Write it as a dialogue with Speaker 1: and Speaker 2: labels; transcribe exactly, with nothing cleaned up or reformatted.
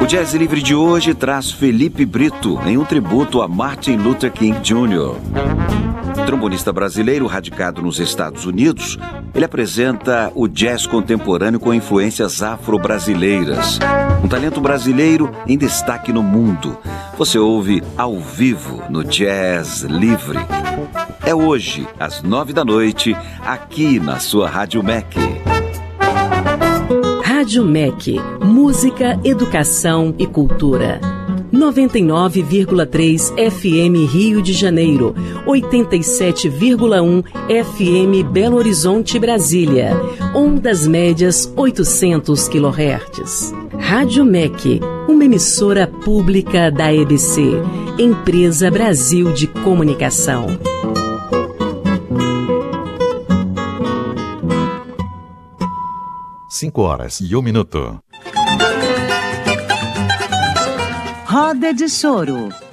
Speaker 1: O Jazz Livre de hoje traz Felipe Brito em um tributo a Martin Luther King Júnior Trombonista brasileiro radicado nos Estados Unidos, ele apresenta o jazz contemporâneo com influências afro-brasileiras. Um talento brasileiro em destaque no mundo. Você ouve ao vivo no Jazz Livre. É hoje, às nove da noite, aqui na sua Rádio M E C.
Speaker 2: Rádio M E C, música, educação e cultura. noventa e nove vírgula três F M Rio de Janeiro, oitenta e sete vírgula um F M Belo Horizonte, Brasília, ondas médias oitocentos quilohertz. Rádio M E C, uma emissora pública da E B C, Empresa Brasil de Comunicação.
Speaker 3: Cinco horas e um minuto.
Speaker 4: Roda de Choro.